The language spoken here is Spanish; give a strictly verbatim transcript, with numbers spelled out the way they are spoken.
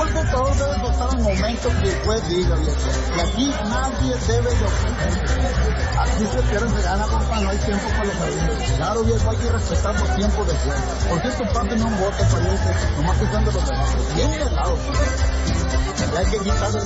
mejor de todo debe costar el momento que el juez diga, viejo. Y aquí nadie debe de ofender. Aquí se pierde, se gana, compa, no hay tiempo para los adultos. Claro, viejo, hay que respetar los tiempos de juego. Por cierto, pásenme un voto para irse, nomás que sean de los demás. Bien helado. Y hay que quitarle